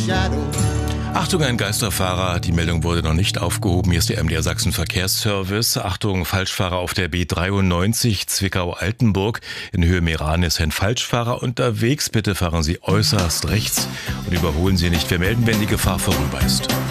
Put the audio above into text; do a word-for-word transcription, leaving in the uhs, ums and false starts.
Achtung, ein Geisterfahrer. Die Meldung wurde noch nicht aufgehoben. Hier ist der M D R Sachsen Verkehrsservice. Achtung, Falschfahrer auf der B dreiundneunzig Zwickau-Altenburg. In Höhe Meran ist ein Falschfahrer unterwegs. Bitte fahren Sie äußerst rechts und überholen Sie nicht. Wir melden, wenn die Gefahr vorüber ist.